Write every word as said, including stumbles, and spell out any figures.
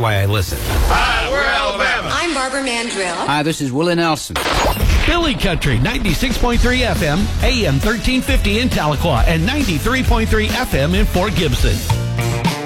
why I listen. Hi, we're Alabama. I'm Barbara Mandrill. Hi, this is Willie Nelson. Billy Country, ninety-six point three F M, A M thirteen fifty in Tahlequah, and ninety-three point three F M in Fort Gibson.